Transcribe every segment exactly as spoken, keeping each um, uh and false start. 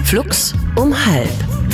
Flux um halb.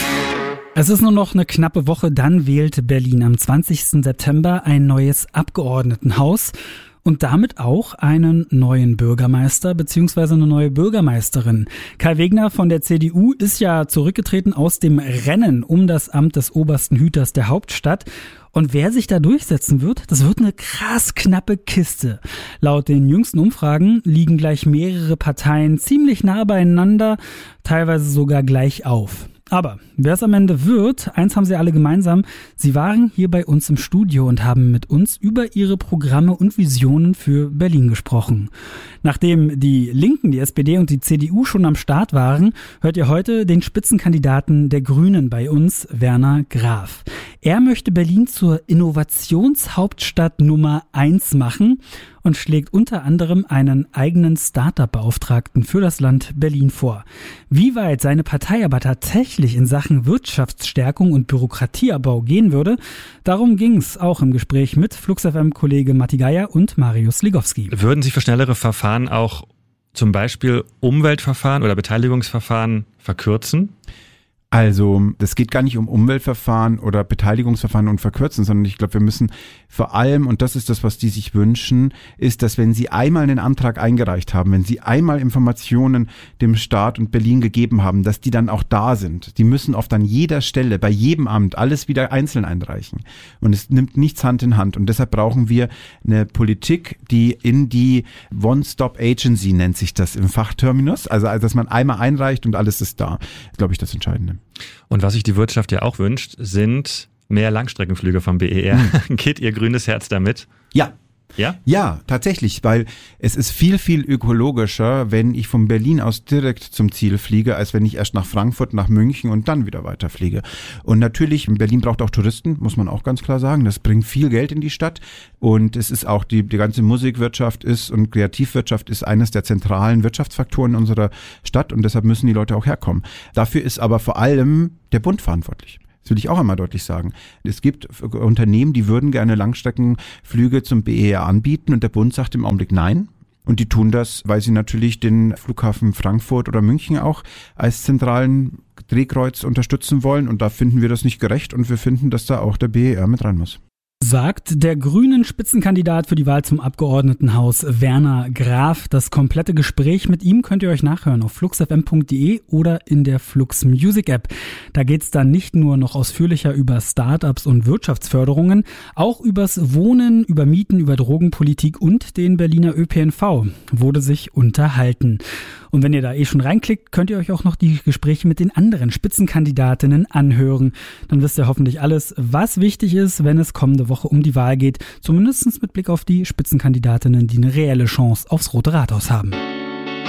Es ist nur noch eine knappe Woche, dann wählt Berlin am zwanzigsten September ein neues Abgeordnetenhaus und damit auch einen neuen Bürgermeister bzw. eine neue Bürgermeisterin. Kai Wegner von der C D U ist ja zurückgetreten aus dem Rennen um das Amt des obersten Hüters der Hauptstadt. Und wer sich da durchsetzen wird, das wird eine krass knappe Kiste. Laut den jüngsten Umfragen liegen gleich mehrere Parteien ziemlich nah beieinander, teilweise sogar gleich auf. Aber wer es am Ende wird, eins haben sie alle gemeinsam, sie waren hier bei uns im Studio und haben mit uns über ihre Programme und Visionen für Berlin gesprochen. Nachdem die Linken, die S P D und die C D U schon am Start waren, hört ihr heute den Spitzenkandidaten der Grünen bei uns, Werner Graf. Er möchte Berlin zur Innovationshauptstadt Nummer eins machen und schlägt unter anderem einen eigenen Startup-Beauftragten für das Land Berlin vor. Wie weit seine Partei aber tatsächlich in Sachen Wirtschaftsstärkung und Bürokratieabbau gehen würde, darum ging es auch im Gespräch mit Flux F M-Kollege Matti Geier und Marius Ligowski. Würden Sie für schnellere Verfahren auch zum Beispiel Umweltverfahren oder Beteiligungsverfahren verkürzen? Also, das geht gar nicht um Umweltverfahren oder Beteiligungsverfahren und Verkürzen, sondern ich glaube, wir müssen vor allem, und das ist das, was die sich wünschen, ist, dass wenn sie einmal einen Antrag eingereicht haben, wenn sie einmal Informationen dem Staat und Berlin gegeben haben, dass die dann auch da sind. Die müssen oft an jeder Stelle, bei jedem Amt, alles wieder einzeln einreichen. Und es nimmt nichts Hand in Hand. Und deshalb brauchen wir eine Politik, die in die One-Stop-Agency, nennt sich das im Fachterminus, also dass man einmal einreicht und alles ist da. Das ist, glaube ich, das Entscheidende. Und was sich die Wirtschaft ja auch wünscht, sind mehr Langstreckenflüge vom B E R. Hm. Geht Ihr grünes Herz damit? Ja. Ja? Ja, tatsächlich, weil es ist viel, viel ökologischer, wenn ich von Berlin aus direkt zum Ziel fliege, als wenn ich erst nach Frankfurt, nach München und dann wieder weiterfliege. Und natürlich, Berlin braucht auch Touristen, muss man auch ganz klar sagen. Das bringt viel Geld in die Stadt und es ist auch, die, die ganze Musikwirtschaft ist und Kreativwirtschaft ist eines der zentralen Wirtschaftsfaktoren unserer Stadt und deshalb müssen die Leute auch herkommen. Dafür ist aber vor allem der Bund verantwortlich. Das will ich auch einmal deutlich sagen. Es gibt Unternehmen, die würden gerne Langstreckenflüge zum B E R anbieten und der Bund sagt im Augenblick nein. Und die tun das, weil sie natürlich den Flughafen Frankfurt oder München auch als zentralen Drehkreuz unterstützen wollen. Und da finden wir das nicht gerecht und wir finden, dass da auch der B E R mit rein muss. Sagt der grünen Spitzenkandidat für die Wahl zum Abgeordnetenhaus Werner Graf. Das komplette Gespräch mit ihm könnt ihr euch nachhören auf flux f m punkt d e oder in der Flux Music App. Da geht's dann nicht nur noch ausführlicher über Startups und Wirtschaftsförderungen, auch übers Wohnen, über Mieten, über Drogenpolitik und den Berliner Ö P N V wurde sich unterhalten. Und wenn ihr da eh schon reinklickt, könnt ihr euch auch noch die Gespräche mit den anderen Spitzenkandidatinnen anhören. Dann wisst ihr hoffentlich alles, was wichtig ist, wenn es kommende Woche um die Wahl geht. Zumindest mit Blick auf die Spitzenkandidatinnen, die eine reelle Chance aufs Rote Rathaus haben.